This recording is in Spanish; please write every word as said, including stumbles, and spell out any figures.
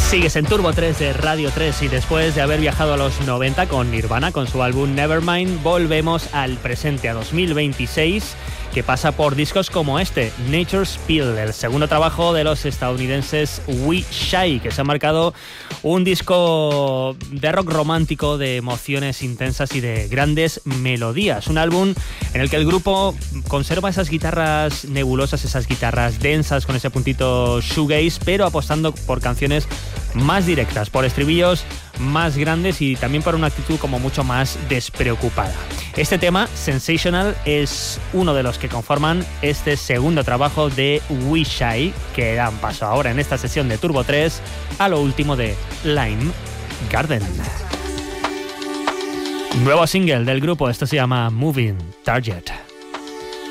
Sigues en Turbo tres de Radio tres y después de haber viajado a los noventa con Nirvana, con su álbum Nevermind, volvemos al presente, a dos mil veintiséis, que pasa por discos como este, Nature's Pill, el segundo trabajo de los estadounidenses We Shy, que se ha marcado un disco de rock romántico, de emociones intensas y de grandes melodías. Un álbum en el que el grupo conserva esas guitarras nebulosas, esas guitarras densas con ese puntito shoegaze, pero apostando por canciones más directas, por estribillos más grandes y también por una actitud como mucho más despreocupada. Este tema, Sensational, es uno de los que conforman este segundo trabajo de We Shy, que dan paso ahora en esta sesión de Turbo tres a lo último de Lime Garden. Nuevo single del grupo, esto se llama Moving Target.